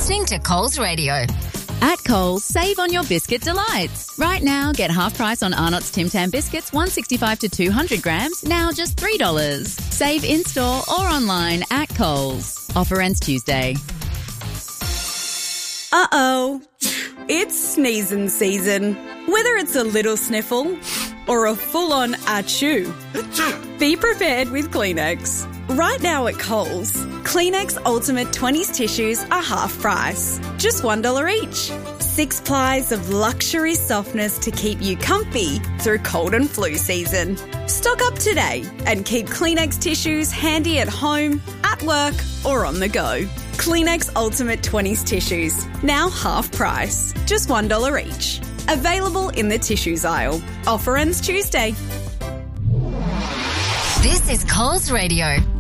listening to Coles Radio. At Coles, save on your biscuit delights. Right now, get half price on Arnott's Tim Tam biscuits, 165 to 200 grams, now just $3. Save in-store or online at Coles. Offer ends Tuesday. Uh-oh. It's sneezing season. Whether it's a little sniffle or a full-on achoo, be prepared with Kleenex. Right now at Coles, Kleenex Ultimate 20s tissues are half price, just $1 each. 6 plies of luxury softness to keep you comfy through cold and flu season. Stock up today and keep Kleenex tissues handy at home, at work or on the go. Kleenex Ultimate 20s tissues, now half price, just $1 each. Available in the tissues aisle. Offer ends Tuesday. This is Coles Radio